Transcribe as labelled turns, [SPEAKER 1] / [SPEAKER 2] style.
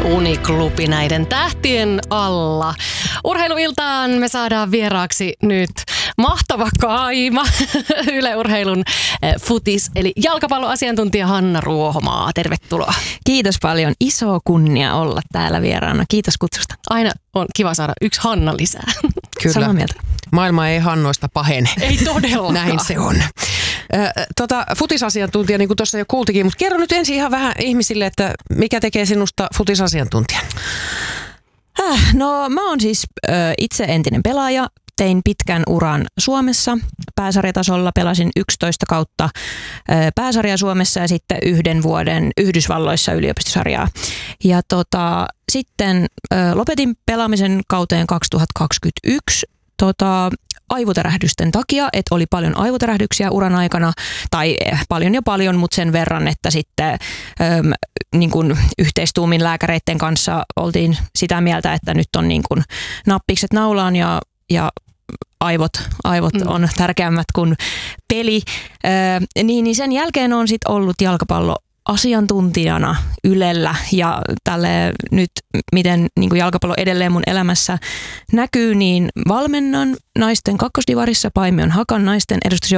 [SPEAKER 1] Uniklubi näiden tähtien alla. Urheiluiltaan me saadaan vieraaksi nyt mahtava kaima, Yle Urheilun futis, eli jalkapalloasiantuntija Hanna Ruohomaa. Tervetuloa.
[SPEAKER 2] Kiitos paljon. Iso kunnia olla täällä vieraana. Kiitos kutsusta.
[SPEAKER 1] Aina on kiva saada yksi Hanna lisää.
[SPEAKER 3] Kyllä.
[SPEAKER 2] Samaa mieltä.
[SPEAKER 3] Maailma ei Hannoista pahene.
[SPEAKER 1] Ei todellakaan.
[SPEAKER 3] Näin se on. Futisasiantuntija, niin kuin tuossa jo kuultikin, mutta kerro nyt ensin ihan vähän ihmisille, että mikä tekee sinusta futisasiantuntijan?
[SPEAKER 2] No mä oon siis itse entinen pelaaja. Tein pitkän uran Suomessa pääsarjatasolla. Pelasin 11 kautta pääsarjaa Suomessa ja sitten 1 vuoden Yhdysvalloissa yliopistosarjaa. Ja sitten lopetin pelaamisen kauteen 2021 aivotärähdysten takia, että oli paljon aivotärähdyksiä uran aikana, tai paljon, mutta sen verran, että sitten niin kuin yhteistuumin lääkäreiden kanssa oltiin sitä mieltä, että nyt on niin kuin nappikset naulaan ja aivot on tärkeämmät kuin peli. Niin sen jälkeen on sitten ollut jalkapalloasiantuntijana Ylellä ja tälle nyt, miten niin kuin jalkapallo edelleen mun elämässä näkyy, niin valmennan naisten kakkosdivarissa Paimion Hakan naisten edustusjoukkueessa